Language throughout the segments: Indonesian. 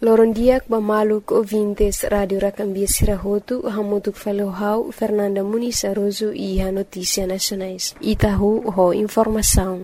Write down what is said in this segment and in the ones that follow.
Lorondiak Bamaluk ouvintes Radio Racambia Sirahotu, Hamutuk Falohau, Fernanda Muniz Aroso e a Notícia Nacionais. Itahu ho informação.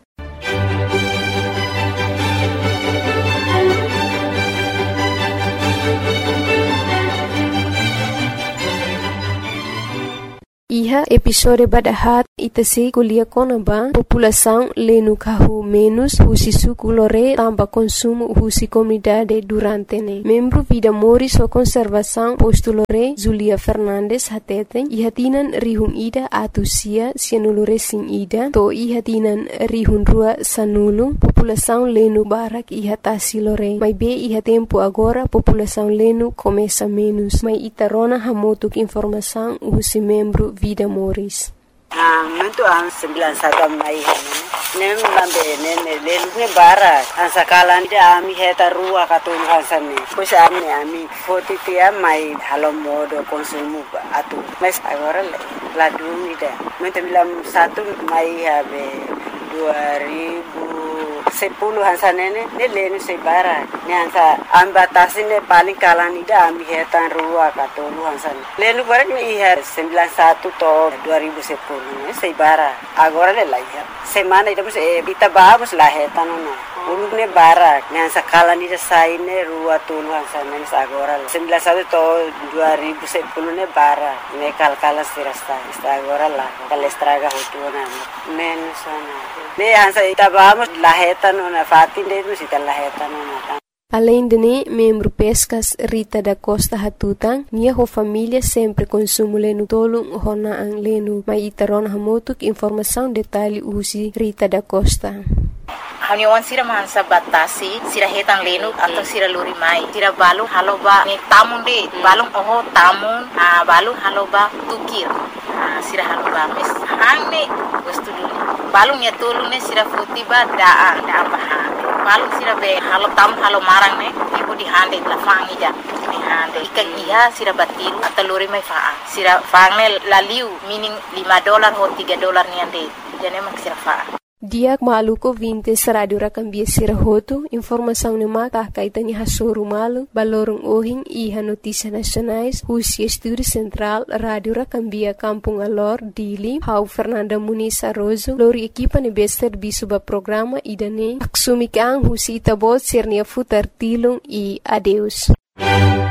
Iha episode badahat itasi kuliah konaba população lenu kahu menos husi suku lore tamba consumo husi comunidade durante ne. Membro Vida Moris o conservação posto lore Zulia Fernandes hateten ihatinan rihun ida atusia sianulure sin ida to ihatinan rihun rua sanulu população lenu barak ihatasi lore. Mai be iha tempo agora população lenu começa menos. Mai itarona hamotuk informação husi membro Vida Moris. Mentu ang 91 mai nem lambe nem lelune bara ansakalan ida ami heta rua katun hansane pois ami fotitia mai halo modo konsumo atu mes agora la dumida mentu bilam 1 mai habe 2010 hansanene ne lenu sebara ne hansa ambatasine paling kalan ida ami hetan rua katulu hansan lenu barak ni ihar 91 to 2010 ne sebara agora le laiha semana ida bus bita babus la hetan no ulune barak ne hansa kalan ida saine rua tulu hansan ne agora 91 to 2010 ne bara ne kalkala sirasta agora la kalestraga hotuna mensana ne hansa ita vamos laheta nona fatin de sita laheta nona. Além de ne, membro Pescas Rita da Costa Hatutang, nia ho família sempre consumo lenu tolong hona ang lenu. Mai itaron hamotuk informação detalhe usi Rita da Costa. Haniwan sira mahansa batasi sira hetang lenu atau sira luri mai sira balu haloba ni tamun de balung oho tamun balu haloba tukir sira haloba mes hangne gustu dulu balung ya tolu ne sira futiba daa baha balung sira be halo tam halo marang ne ibu di hande la fangi ja ni hande ikan iha sira batiru atau luri mai faa sira fangne laliu meaning $5 ho $3 ni ande jane mak sira faa. Diak maluko vintes Radio Racambia Sirahotu, informação ne maka kaitani hasoru malu, balorong ohing iha Notícia Nacionais, husi Estúdio Central, Radio Racambia Kampung Alor, Dili, hau Fernanda Muniz Aroso, lori equipa ne bester bisuba programa idane, aksumikang husi itabot sernia futar tilung e adeus.